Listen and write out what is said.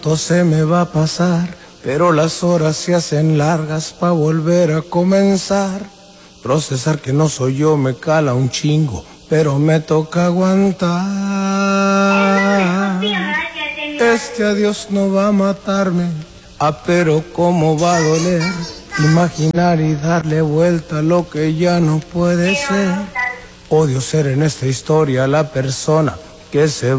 Todo se me va a pasar, pero las horas se hacen largas pa' volver a comenzar. Procesar que no soy yo me cala un chingo, pero me toca aguantar. Este adiós no va a matarme, pero cómo va a doler. Imaginar y darle vuelta a lo que ya no puede ser. Odio ser en esta historia la persona que se va.